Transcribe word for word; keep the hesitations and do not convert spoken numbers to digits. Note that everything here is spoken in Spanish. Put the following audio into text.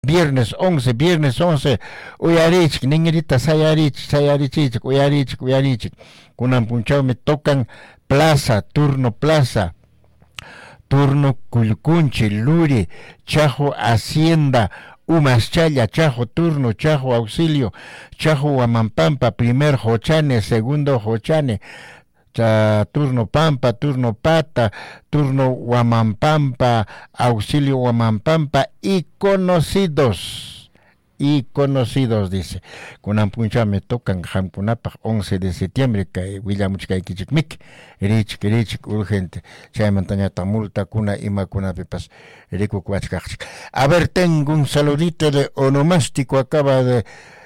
Viernes once, viernes once, uyarichik, niñerita sayarichik, sayarichik, uyarichik, uyarichik. Kunan punchao me tocan plaza, turno plaza, turno Culcunchi, Luri, Chajo Hacienda, Umaschalla, Chajo Turno, Chajo Auxilio, Chajo Huamampampa, primer Jochane, segundo Jochane, cha, turno Pampa, turno Pata, turno Huamampampa, Auxilio Huamampampa y conocidos. Y conocidos, dice. Kunampuncha me tocan Jampunapa, once de septiembre, que William Chikaikichikmik, Rich, Rich, urgente. Chay montaña tamulta, kuna ima kuna pepas, Rico Cuachkachik. A ver, tengo un saludito de onomástico, acaba de